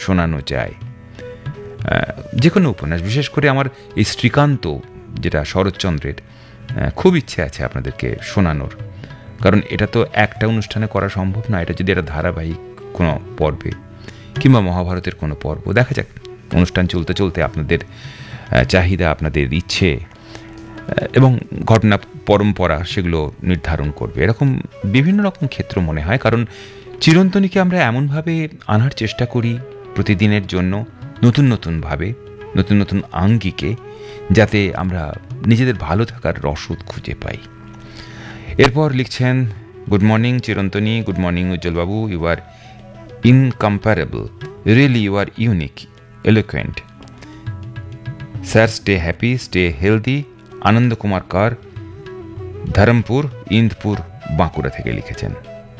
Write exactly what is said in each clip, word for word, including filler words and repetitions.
শোনানো যায়। যে কোনো উপন্যাস, বিশেষ করে আমার এই শ্রীকান্ত যেটা শরৎচন্দ্রের, খুব ইচ্ছে আছে আপনাদেরকে শোনানোর, কারণ এটা তো একটা অনুষ্ঠানে করা সম্ভব না। এটা যদি একটা ধারাবাহিক কোনো পর্বে কিংবা মহাভারতের কোনো পর্ব, দেখা যাক অনুষ্ঠান চলতে চলতে আপনাদের চাহিদা, আপনাদের ইচ্ছে এবং ঘটনা পরম্পরা সেগুলো নির্ধারণ করবে। এরকম বিভিন্ন রকম ক্ষেত্র মনে হয়, কারণ চিরন্তনীকে আমরা এমনভাবে আনার চেষ্টা করি প্রতিদিনের জন্য, নতুন নতুনভাবে, নতুন নতুন আঙ্গিকে, যাতে আমরা নিজেদের ভালো থাকার রসদ খুঁজে পাই। এরপর লিখছেন, good morning চিরন্তনী, good morning উজ্জ্বলবাবু, you R incomparable, really you R unique, eloquent sir, stay happy, stay healthy. আনন্দ কুমার কর, ধরমপুর, ইন্দপুর, বাঁকুড়া থেকে লিখেছেন।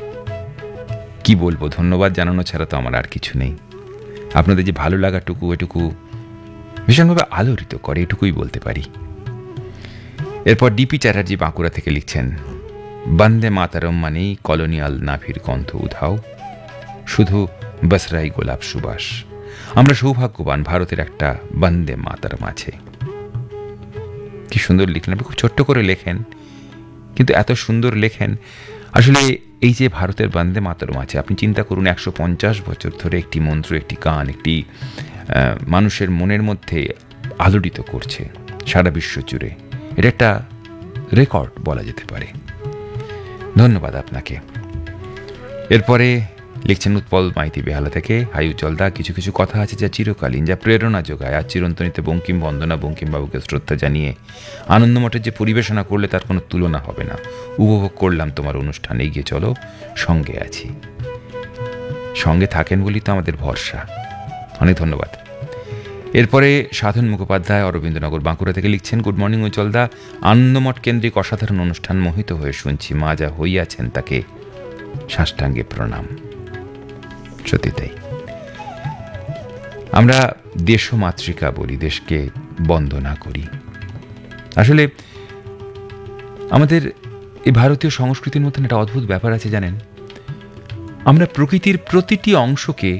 কি বলবো, ধন্যবাদ জানানো ছাড়া তো আমার আর কিছু নেই। আপনাদের যে ভালো লাগাটুকু, এটুকু ভীষণভাবে আলোড়িত করে, এটুকুই বলতে পারি। এরপর ডিপি চ্যাটার্জি বাঁকুড়া থেকে লিখছেন, বন্দে মাতারম মানেই কলোনিয়াল নাভির গন্ধ উধাও, শুধু বসরাই গোলাপ সুবাস। আমরা সৌভাগ্যবান, ভারতের একটা বন্দে মাতারম আছে। কি সুন্দর লিখলেন আপনি, খুব ছোট্ট করে লেখেন, কিন্তু এত সুন্দর লেখেন। আসলে এই যে ভারতের বন্দে মাতরম আছে, আপনি চিন্তা করুন, একশো পঞ্চাশ বছর ধরে একটি মন্ত্র, একটি গান, একটি মানুষের মনের মধ্যে আলোড়িত করছে সারা বিশ্ব জুড়ে। এটা একটা রেকর্ড বলা যেতে পারে। ধন্যবাদ আপনাকে। এরপরে লিখছেন উৎপল মাইতি বেহালা থেকে, হাই উজ্জ্বলদা, কিছু কিছু কথা আছে যা চিরকালীন, যা প্রেরণা যোগায়। আর চিরন্তনীতে বঙ্কিম বন্দনা, বঙ্কিমবাবুকে শ্রদ্ধা জানিয়ে আনন্দমঠের যে পরিবেশনা করলে তার কোনো তুলনা হবে না। উপভোগ করলাম তোমার অনুষ্ঠান, এগিয়ে চলো, সঙ্গে আছি। সঙ্গে থাকেন বলেই তো আমাদের ভরসা। অনেক ধন্যবাদ। এরপরে সাধন মুখোপাধ্যায়, অরবিন্দনগর, বাঁকুড়া থেকে লিখছেন, গুড মর্নিং উজ্জ্বলদা, আনন্দমঠ কেন্দ্রিক অসাধারণ অনুষ্ঠান, মোহিত হয়ে শুনছি। মা যা হইয়াছেন তাকে সাষ্টাঙ্গে প্রণাম। সত্যি তাই, আমরা দেশ মাতৃকা বলি, দেশকে বন্দনা করি। আসলে আমাদের এই ভারতীয় সংস্কৃতির মধ্যে একটা অদ্ভুত ব্যাপার আছে জানেন, আমরা প্রকৃতির প্রতিটি অংশকে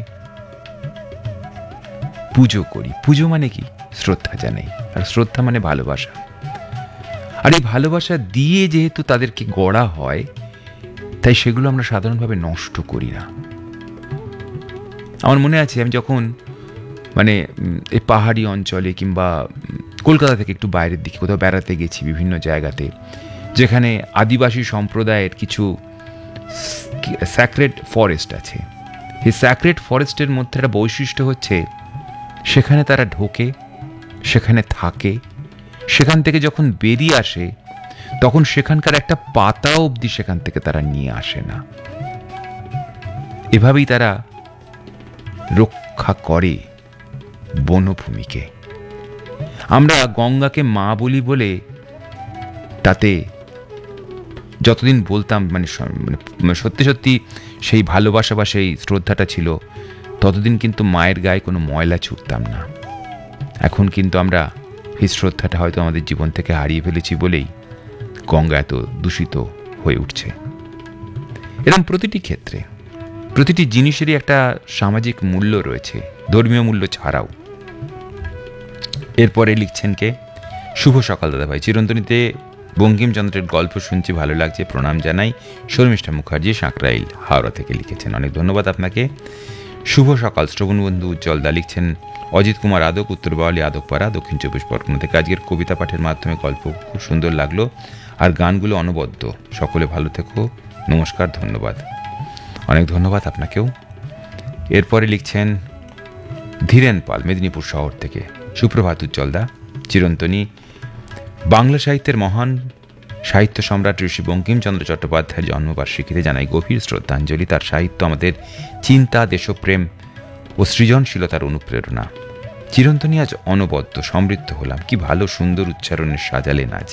পুজো করি। পুজো মানে কি? শ্রদ্ধা জানাই, আর শ্রদ্ধা মানে ভালোবাসা। আর এই ভালোবাসা দিয়ে যেহেতু তাদেরকে গড়া হয়, তাই সেগুলো আমরা সাধারণভাবে নষ্ট করি না। আমার মনে আছে, আমি যখন মানে এই পাহাড়ি অঞ্চলে কিংবা কলকাতা থেকে একটু বাইরের দিকে কোথাও বেড়াতে গেছি, বিভিন্ন জায়গাতে যেখানে আদিবাসী সম্প্রদায়ের কিছু স্যাক্রেড ফরেস্ট আছে, এই স্যাক্রেড ফরেস্টের মধ্যে একটা বৈশিষ্ট্য হচ্ছে, সেখানে তারা ঢোকে, সেখানে থাকে, সেখান থেকে যখন বেরিয়ে আসে তখন সেখানকার একটা পাতা অবধি সেখান থেকে তারা নিয়ে আসে না। এভাবেই তারা রক্ষা করে বনভূমিকে। আমরা গঙ্গাকে মা বলি বলে তাতে যতদিন বলতাম, মানে সত্যি সত্যি সেই ভালোবাসা বা সেই শ্রদ্ধাটা ছিল, ততদিন কিন্তু মায়ের গায়ে কোনো ময়লা ছুটতাম না। এখন কিন্তু আমরা এই শ্রদ্ধাটা হয়তো আমাদের জীবন থেকে হারিয়ে ফেলেছি বলেই গঙ্গা এত দূষিত হয়ে উঠছে। এরকম প্রতিটি ক্ষেত্রে, প্রতিটি জিনিসেরই একটা সামাজিক মূল্য রয়েছে, ধর্মীয় মূল্য ছাড়াও। এরপরে লিখছেন কে, শুভ সকাল দাদা ভাই, চিরন্তনীতে বঙ্কিমচন্দ্রের গল্প শুনছি, ভালো লাগছে, প্রণাম জানাই। শর্মিষ্ঠা মুখার্জি, সাঁকরাইল, হাওড়া থেকে লিখেছেন। অনেক ধন্যবাদ আপনাকে। শুভ সকাল শ্রবণ বন্ধু উজ্জ্বলদা লিখছেন, অজিত কুমার আদক, উত্তর বাওয়ালি, আদকপাড়া, দক্ষিণ চব্বিশ পরগনা থেকে। আজকের কবিতা পাঠের মাধ্যমে গল্প খুব সুন্দর লাগলো, আর গানগুলো অনবদ্য। সকলে ভালো থেকো, নমস্কার, ধন্যবাদ। অনেক ধন্যবাদ আপনাকেও। এরপরে লিখছেন ধীরেন পাল, মেদিনীপুর শহর থেকে, সুপ্রভাত উজ্জ্বলদা, চিরন্তনী বাংলা সাহিত্যের মহান সাহিত্য সম্রাট ঋষি বঙ্কিমচন্দ্র চট্টোপাধ্যায়ের জন্মবার্ষিকীতে জানাই গভীর শ্রদ্ধাঞ্জলি। তার সাহিত্য আমাদের চিন্তা, দেশপ্রেম ও সৃজনশীলতার অনুপ্রেরণা। চিরন্তনী আজ অনবদ্য, সমৃদ্ধ হলাম। কি ভালো সুন্দর উচ্চারণের সাজালেন আজ।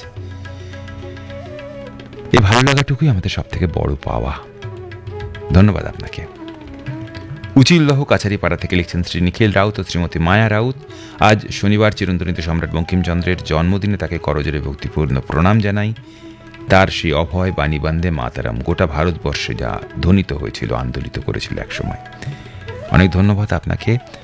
এই ভালো লাগাটুকুই আমাদের সব থেকে বড় পাওয়া। ধন্যবাদ আপনাকে। উচিল্লহ কাছারিপাড়া থেকে লিখছেন শ্রী নিখিল রাউত ও শ্রীমতী মায়া রাউত, আজ শনিবার চিরন্তনীতে সম্রাট বঙ্কিমচন্দ্রের জন্মদিনে তাকে করজোরে ভক্তিপূর্ণ প্রণাম জানাই। তার সেই অভয় বাণী বন্দে মাতারাম গোটা ভারতবর্ষে যা ধ্বনিত হয়েছিল, আন্দোলিত করেছিল একসময়। অনেক ধন্যবাদ আপনাকে।